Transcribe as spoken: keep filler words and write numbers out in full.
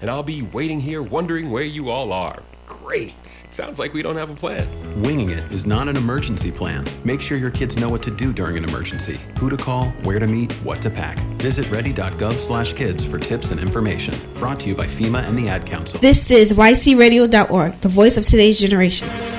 and I'll be waiting here wondering where you all are. Great. Sounds like we don't have a plan. Winging it is not an emergency plan. Make sure your kids know what to do during an emergency, who to call, where to meet, what to pack. Visit ready.gov slash kids for tips and information. Brought to you by FEMA and the Ad Council. This is Y C radio dot org, the voice of today's generation.